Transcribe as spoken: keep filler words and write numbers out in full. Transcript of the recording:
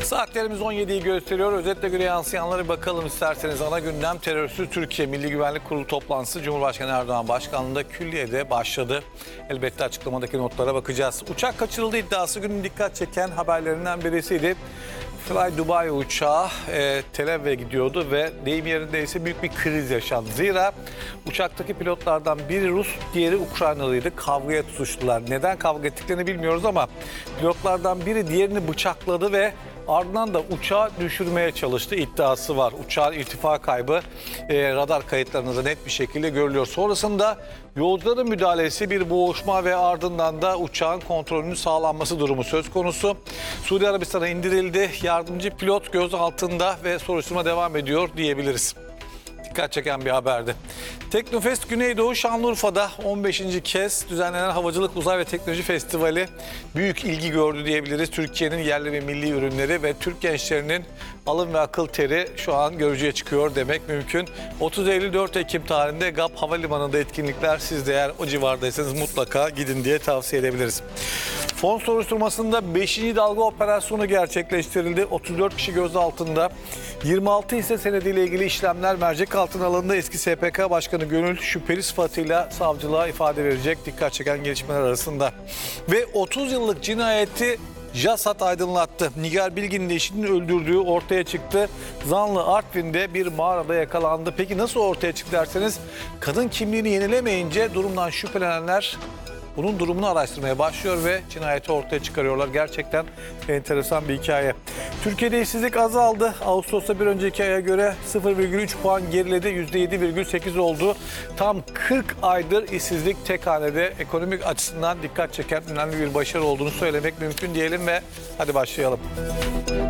Saatlerimiz on yediyi gösteriyor. Özetle göre yansıyanlara bakalım isterseniz. Ana gündem terörsüz Türkiye Milli Güvenlik Kurulu toplantısı Cumhurbaşkanı Erdoğan başkanlığında külliyede başladı. Elbette açıklamadaki notlara bakacağız. Uçak kaçırıldı iddiası günün dikkat çeken haberlerinden birisiydi. Fly Dubai uçağı e, Tel Aviv'e gidiyordu ve deyim yerindeyse büyük bir kriz yaşandı. Zira uçaktaki pilotlardan biri Rus, diğeri Ukraynalıydı. Kavgaya tutuştular. Neden kavga ettiklerini bilmiyoruz ama pilotlardan biri diğerini bıçakladı ve ardından da uçağı düşürmeye çalıştı iddiası var. Uçağın irtifa kaybı e, radar kayıtlarında net bir şekilde görülüyor. Sonrasında yolcuların müdahalesi, bir boğuşma ve ardından da uçağın kontrolünün sağlanması durumu söz konusu. Suudi Arabistan'a indirildi. Yardımcı pilot gözaltında ve soruşturma devam ediyor diyebiliriz. Dikkat çeken bir haberdi. Teknofest Güneydoğu Şanlıurfa'da on beşinci kez düzenlenen Havacılık Uzay ve Teknoloji Festivali büyük ilgi gördü diyebiliriz. Türkiye'nin yerli ve milli ürünleri ve Türk gençlerinin alın ve akıl teri şu an görücüye çıkıyor demek mümkün. otuz Eylül dört Ekim tarihinde G A P Havalimanı'nda etkinlikler, siz de eğer o civardaysanız mutlaka gidin diye tavsiye edebiliriz. Fon soruşturmasında beşinci dalga operasyonu gerçekleştirildi. otuz dört kişi gözaltında. yirmi altı hisse senediyle ilgili işlemler mercek altına alındı. Eski S P K Başkanı Gönül şüpheli sıfatıyla savcılığa ifade verecek, dikkat çeken gelişmeler arasında. Ve otuz yıllık cinayeti JASAT aydınlattı. Nigar Bilgin'in eşinin öldürdüğü ortaya çıktı. Zanlı Artvin'de bir mağarada yakalandı. Peki nasıl ortaya çıktı derseniz, kadın kimliğini yenilemeyince durumdan şüphelenenler bunun durumunu araştırmaya başlıyor ve cinayeti ortaya çıkarıyorlar. Gerçekten enteresan bir hikaye. Türkiye'de işsizlik azaldı. Ağustos'ta bir önceki aya göre sıfır virgül üç puan geriledi. yüzde yedi virgül sekiz oldu. Tam kırk aydır işsizlik tek hanede. Ekonomik açısından dikkat çeken önemli bir başarı olduğunu söylemek mümkün diyelim ve hadi başlayalım.